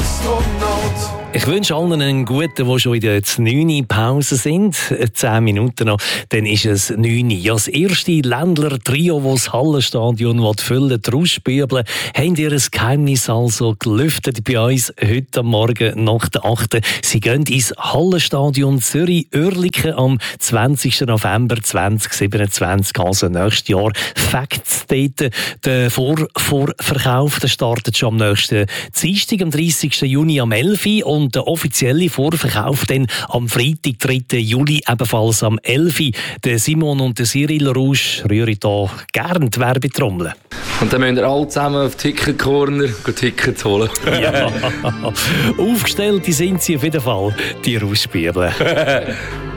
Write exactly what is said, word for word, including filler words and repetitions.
Astronaut. Ich wünsche allen einen guten, die schon in der neunten Pause sind. Zehn Minuten noch, dann ist es neun. Ja, das erste Ländler-Trio, das das Hallenstadion füllen, die Rauschbübel, haben ihr Geheimnis also gelüftet bei uns heute am Morgen nach der achten Sie gehen ins Hallenstadion Zürich-Oerlikon am zwanzigsten November zweitausendsiebenundzwanzig, also nächstes Jahr. Facts dort. Der Vor Vorverkauf der startet schon am nächsten Dienstag, am dreißigsten Juni am elf Uhr. Und der offizielle Vorverkauf dann am Freitag, dritten Juli, ebenfalls am elf Uhr. Der Simon und der Cyril Rouge rühren hier gerne die Werbetrommel. Und dann müssen wir alle zusammen auf Ticket Corner Tickets holen. Ja, aufgestellt sind sie auf jeden Fall, die Rouge-Bibel.